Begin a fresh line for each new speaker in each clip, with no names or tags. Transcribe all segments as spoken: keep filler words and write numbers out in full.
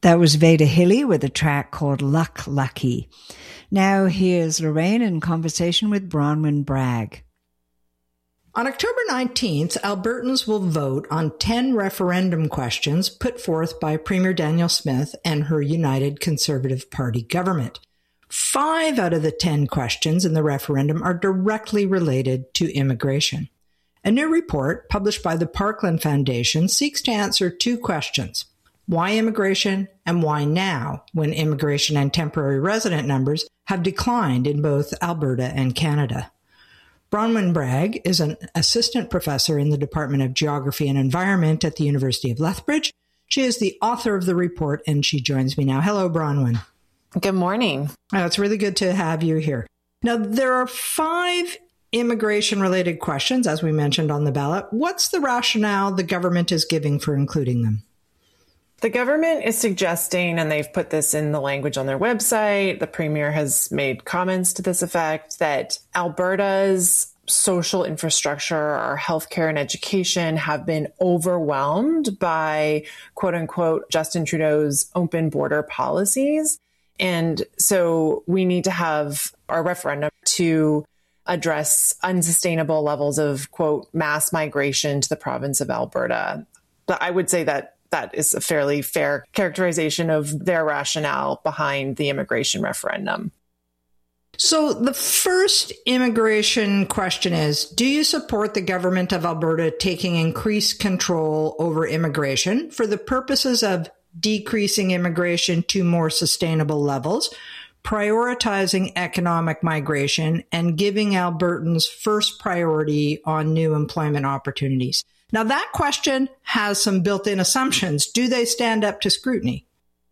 That was Veda Hilly with a track called Luck Lucky. Now here's Lorraine in conversation with Bronwyn Bragg.
On October nineteenth, Albertans will vote on ten referendum questions put forth by Premier Danielle Smith and her United Conservative Party government. Five out of the ten questions in the referendum are directly related to immigration. A new report published by the Parkland Foundation seeks to answer two questions. Why immigration, and why now, when immigration and temporary resident numbers have declined in both Alberta and Canada? Bronwyn Bragg is an assistant professor in the Department of Geography and Environment at the University of Lethbridge. She is the author of the report, and she joins me now. Hello, Bronwyn.
Good morning.
Oh, it's really good to have you here. Now, there are five immigration-related questions, as we mentioned on the ballot. What's the rationale the government is giving for including them?
The government is suggesting, and they've put this in the language on their website, the Premier has made comments to this effect, that Alberta's social infrastructure, our healthcare and education have been overwhelmed by, quote unquote, Justin Trudeau's open border policies. And so we need to have our referendum to address unsustainable levels of, quote, mass migration to the province of Alberta. But I would say that that is a fairly fair characterization of their rationale behind the immigration referendum.
So the first immigration question is, do you support the government of Alberta taking increased control over immigration for the purposes of decreasing immigration to more sustainable levels, prioritizing economic migration, and giving Albertans first priority on new employment opportunities? Now, that question has some built-in assumptions. Do they stand up to scrutiny?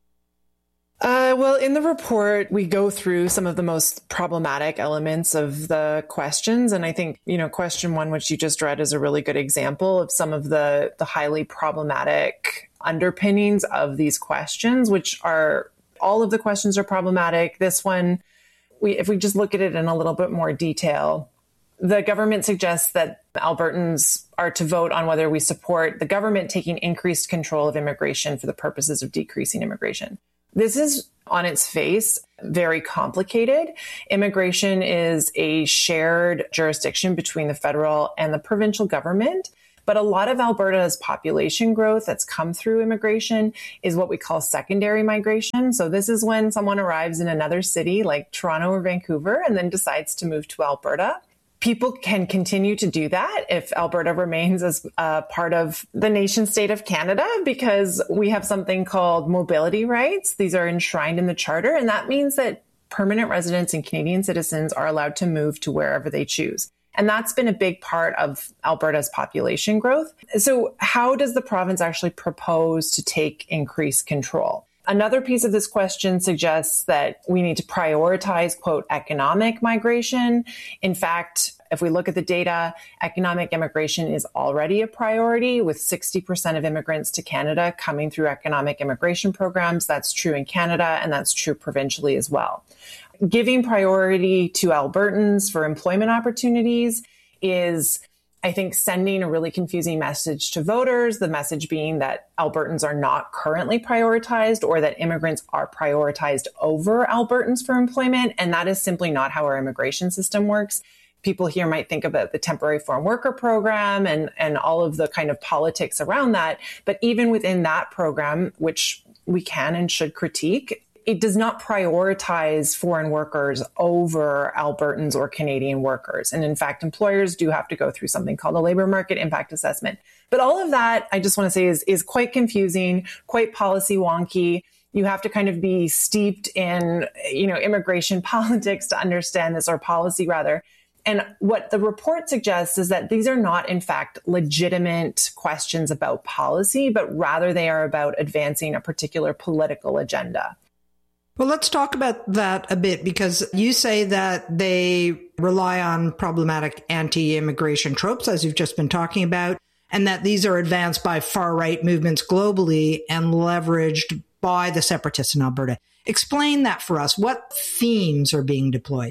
Uh, well, in the report, we go through some of the most problematic elements of the questions. And I think, you know, question one, which you just read, is a really good example of some of the, the highly problematic underpinnings of these questions, which are, all of the questions are problematic. This one, we, if we just look at it in a little bit more detail, the government suggests that Albertans are to vote on whether we support the government taking increased control of immigration for the purposes of decreasing immigration. This is, on its face, very complicated. Immigration is a shared jurisdiction between the federal and the provincial government. But a lot of Alberta's population growth that's come through immigration is what we call secondary migration. So this is when someone arrives in another city like Toronto or Vancouver and then decides to move to Alberta. People can continue to do that if Alberta remains as a part of the nation state of Canada, because we have something called mobility rights. These are enshrined in the Charter, and that means that permanent residents and Canadian citizens are allowed to move to wherever they choose. And that's been a big part of Alberta's population growth. So how does the province actually propose to take increased control? Another piece of this question suggests that we need to prioritize, quote, economic migration. In fact, if we look at the data, economic immigration is already a priority, with sixty percent of immigrants to Canada coming through economic immigration programs. That's true in Canada, and that's true provincially as well. Giving priority to Albertans for employment opportunities is, I think, sending a really confusing message to voters, the message being that Albertans are not currently prioritized, or that immigrants are prioritized over Albertans for employment. And that is simply not how our immigration system works. People here might think about the temporary foreign worker program and, and all of the kind of politics around that. But even within that program, which we can and should critique, it does not prioritize foreign workers over Albertans or Canadian workers. And in fact, employers do have to go through something called a labor market impact assessment. But all of that, I just want to say, is, is quite confusing, quite policy wonky. You have to kind of be steeped in, you know, immigration politics to understand this, or policy rather. And what the report suggests is that these are not, in fact, legitimate questions about policy, but rather they are about advancing a particular political agenda.
Well, let's talk about that a bit, because you say that they rely on problematic anti-immigration tropes, as you've just been talking about, and that these are advanced by far-right movements globally and leveraged by the separatists in Alberta. Explain that for us. What themes are being deployed?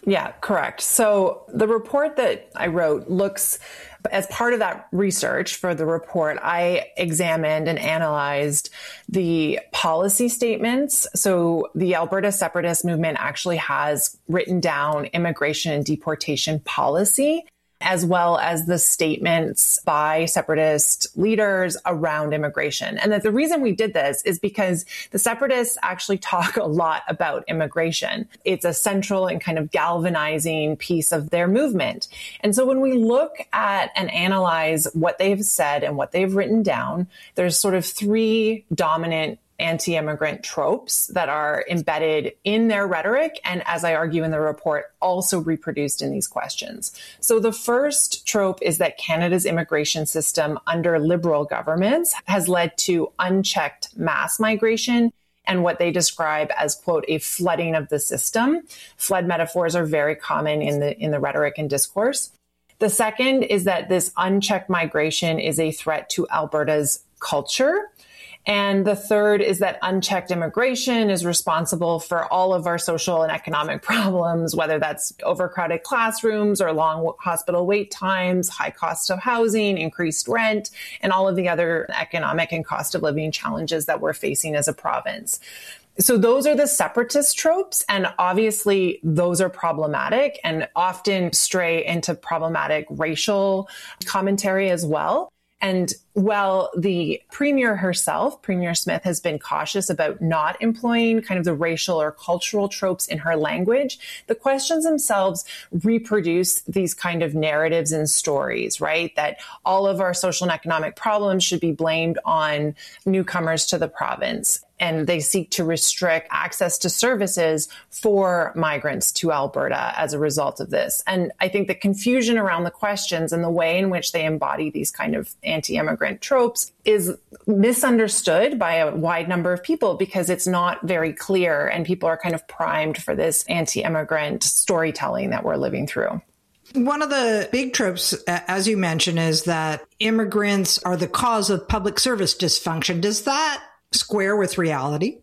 Yeah, correct. So the report that I wrote looks, as part of that research for the report, I examined and analyzed the policy statements. So the Alberta separatist movement actually has written down immigration and deportation policy, as well as the statements by separatist leaders around immigration. And that the reason we did this is because the separatists actually talk a lot about immigration. It's a central and kind of galvanizing piece of their movement. And so when we look at and analyze what they've said and what they've written down, there's sort of three dominant anti-immigrant tropes that are embedded in their rhetoric and, as I argue in the report, also reproduced in these questions. So the first trope is that Canada's immigration system under Liberal governments has led to unchecked mass migration and what they describe as, quote, a flooding of the system. Flood metaphors are very common in the in the rhetoric and discourse. The second is that this unchecked migration is a threat to Alberta's culture. And the third is that unchecked immigration is responsible for all of our social and economic problems, whether that's overcrowded classrooms or long hospital wait times, high cost of housing, increased rent, and all of the other economic and cost of living challenges that we're facing as a province. So those are the separatist tropes. And obviously those are problematic and often stray into problematic racial commentary as well. And while the Premier herself, Premier Smith, has been cautious about not employing kind of the racial or cultural tropes in her language, the questions themselves reproduce these kind of narratives and stories, right? That all of our social and economic problems should be blamed on newcomers to the province. And they seek to restrict access to services for migrants to Alberta as a result of this. And I think the confusion around the questions and the way in which they embody these kind of anti-immigrant tropes is misunderstood by a wide number of people because it's not very clear and people are kind of primed for this anti-immigrant storytelling that we're living through.
One of the big tropes, as you mentioned, is that immigrants are the cause of public service dysfunction. Does that square with reality?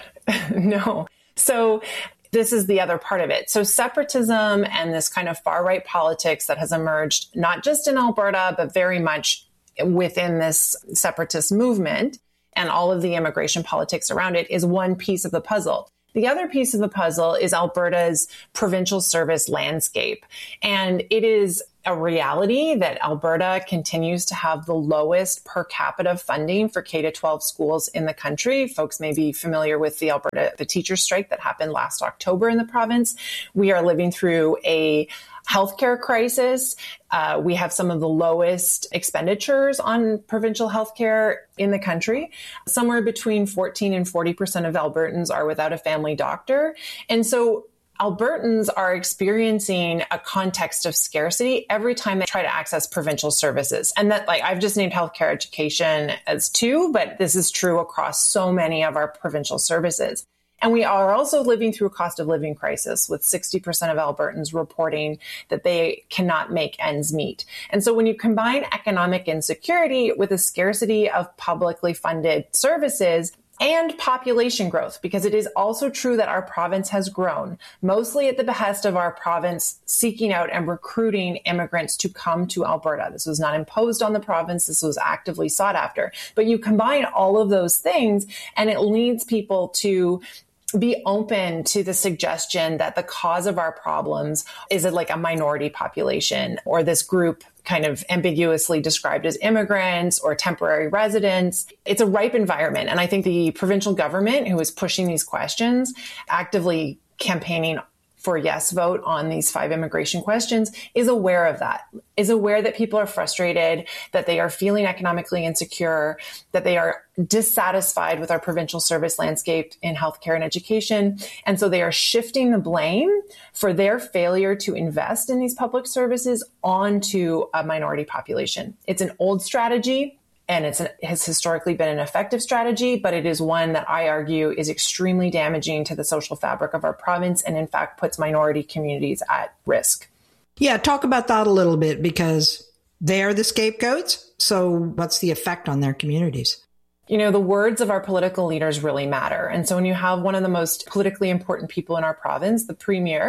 No. So this is the other part of it. So separatism and this kind of far-right politics that has emerged, not just in Alberta, but very much within this separatist movement and all of the immigration politics around it, is one piece of the puzzle. The other piece of the puzzle is Alberta's provincial service landscape. And it is a reality that Alberta continues to have the lowest per capita funding for K to twelve schools in the country. Folks may be familiar with the Alberta, the teacher strike that happened last October in the province. We are living through a healthcare crisis. Uh, we have some of the lowest expenditures on provincial healthcare in the country. Somewhere between fourteen and forty percent of Albertans are without a family doctor. And so Albertans are experiencing a context of scarcity every time they try to access provincial services. And that, like, I've just named healthcare education as two, but this is true across so many of our provincial services. And we are also living through a cost of living crisis with sixty percent of Albertans reporting that they cannot make ends meet. And so when you combine economic insecurity with a scarcity of publicly funded services and population growth, because it is also true that our province has grown, mostly at the behest of our province seeking out and recruiting immigrants to come to Alberta. This was not imposed on the province. This was actively sought after. But you combine all of those things and it leads people to be open to the suggestion that the cause of our problems is like a minority population or this group kind of ambiguously described as immigrants or temporary residents. It's a ripe environment. And I think the provincial government, who is pushing these questions, actively campaigning for yes vote on these five immigration questions, is aware of that, is aware that people are frustrated, that they are feeling economically insecure, that they are dissatisfied with our provincial service landscape in healthcare and education. And so they are shifting the blame for their failure to invest in these public services onto a minority population. It's an old strategy. And it's an, has historically been an effective strategy, but it is one that I argue is extremely damaging to the social fabric of our province and, in fact, puts minority communities at risk.
Yeah, talk about that a little bit, because they are the scapegoats. So what's the effect on their communities?
You know, the words of our political leaders really matter. And so when you have one of the most politically important people in our province, the Premier,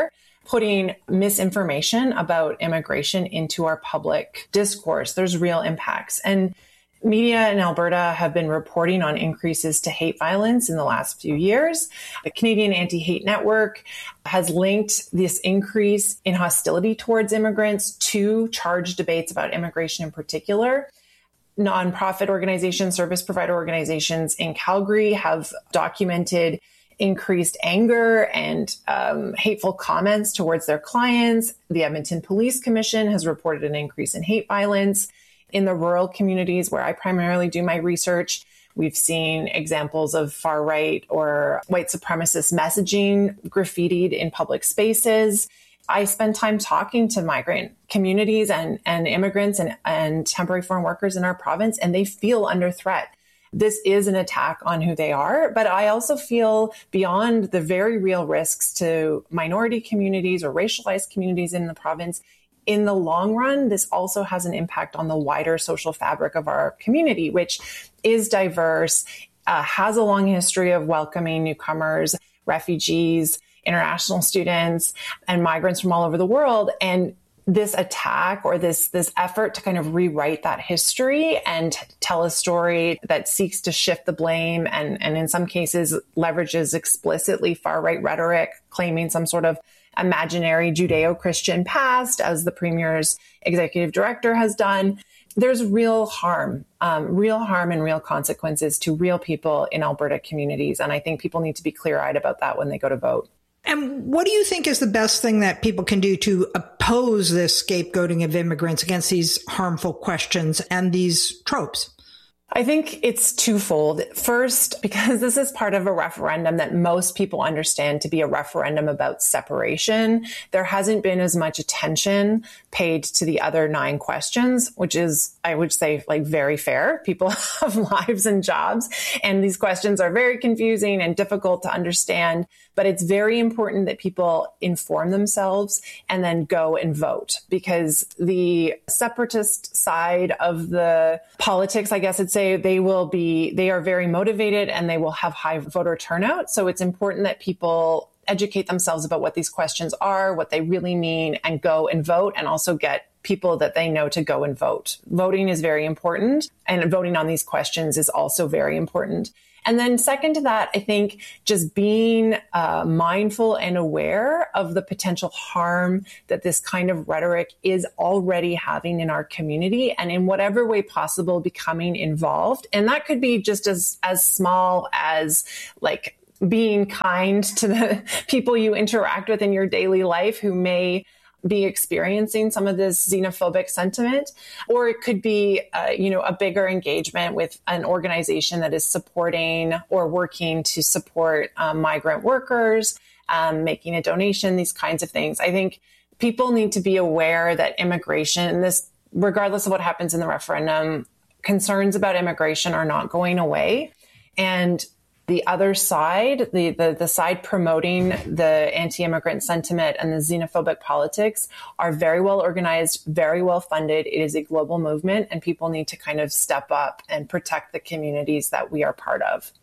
putting misinformation about immigration into our public discourse. There's real impacts. And media in Alberta have been reporting on increases to hate violence in the last few years. The Canadian Anti-Hate Network has linked this increase in hostility towards immigrants to charged debates about immigration in particular. Nonprofit organizations, service provider organizations in Calgary have documented increased anger and um, hateful comments towards their clients. The Edmonton Police Commission has reported an increase in hate violence. In the rural communities where I primarily do my research, we've seen examples of far-right or white supremacist messaging graffitied in public spaces. I spend time talking to migrant communities and, and immigrants and, and temporary foreign workers in our province, and they feel under threat. This is an attack on who they are, but I also feel beyond the very real risks to minority communities or racialized communities in the province, in the long run, this also has an impact on the wider social fabric of our community, which is diverse, uh, has a long history of welcoming newcomers, refugees, international students, and migrants from all over the world. And this attack or this, this effort to kind of rewrite that history and tell a story that seeks to shift the blame and, and in some cases leverages explicitly far-right rhetoric, claiming some sort of imaginary Judeo-Christian past, as the Premier's executive director has done. There's real harm, um, real harm and real consequences to real people in Alberta communities. And I think people need to be clear-eyed about that when they go to vote.
And what do you think is the best thing that people can do to oppose this scapegoating of immigrants against these harmful questions and these tropes?
I think it's twofold. First, because this is part of a referendum that most people understand to be a referendum about separation, there hasn't been as much attention paid to the other nine questions, which is, I would say, like very fair. People have lives and jobs, and these questions are very confusing and difficult to understand. But it's very important that people inform themselves and then go and vote, because the separatist side of the politics, I guess I'd say, they will be, they are very motivated and they will have high voter turnout. So it's important that people educate themselves about what these questions are, what they really mean, and go and vote, and also get people that they know to go and vote. Voting is very important, and voting on these questions is also very important. And then second to that, I think just being uh, mindful and aware of the potential harm that this kind of rhetoric is already having in our community, and in whatever way possible becoming involved. And that could be just as, as small as like being kind to the people you interact with in your daily life who may be experiencing some of this xenophobic sentiment, or it could be, uh, you know, a bigger engagement with an organization that is supporting or working to support um, migrant workers, um, making a donation, these kinds of things. I think people need to be aware that immigration, this, regardless of what happens in the referendum, concerns about immigration are not going away. And the other side, the, the, the side promoting the anti-immigrant sentiment and the xenophobic politics, are very well organized, very well funded. It is a global movement, and people need to kind of step up and protect the communities that we are part of.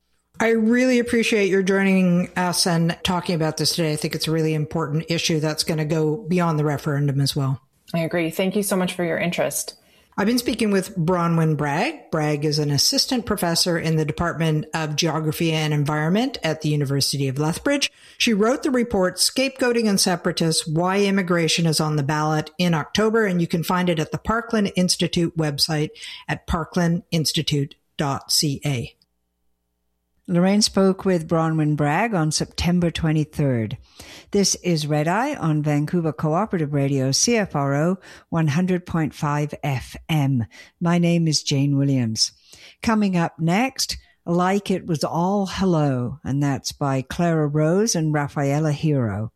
I really appreciate your joining us and talking about this today. I think it's a really important issue that's going to go beyond the referendum as well.
I agree. Thank you so much for your interest.
I've been speaking with Bronwyn Bragg. Bragg is an assistant professor in the Department of Geography and Environment at the University of Lethbridge. She wrote the report, Scapegoating and Separatists, Why Immigration is on the Ballot, in October, and you can find it at the Parkland Institute website at parkland institute dot c a.
Lorraine spoke with Bronwyn Bragg on September twenty-third. This is Red Eye on Vancouver Cooperative Radio, C F R O one hundred point five F M. My name is Jane Williams. Coming up next, Like It Was All Hello, and that's by Clara Rose and Rafaela Hero.